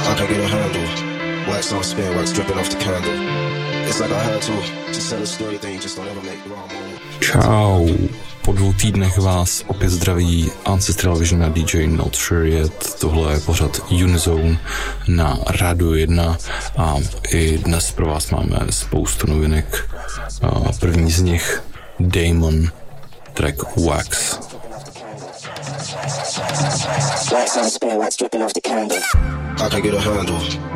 I can get a handle. Wax on spin, wax dripping off the candle. It's like I had to sell a story thing, just don't ever make the wrong move. Čau. Po 2 týdnech vás opět zdraví Ancestral Vision a DJ Not Sure Yet. Tohle je pořad Unizone na Rádiu 1 a i dnes pro vás máme spoustu novinek. První z nich Damon, track Wax. Wax on spin, wax dripping off the candle. I can get a handle.